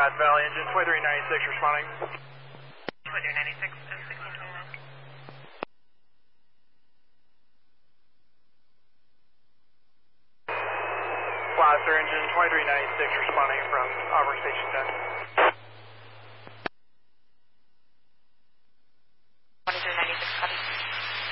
Pratt Valley, engine 2396 responding. 2396 to 1629. Blaster engine 2396 responding from Auburn Station 10.